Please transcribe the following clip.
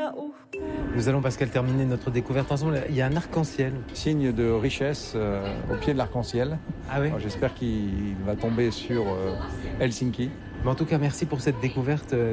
Nous allons, Pascal, terminer notre découverte ensemble. Il y a un arc-en-ciel. Signe de richesse au pied de l'arc-en-ciel. Ah oui. Alors, j'espère qu'il va tomber sur Helsinki. Mais en tout cas, merci pour cette découverte.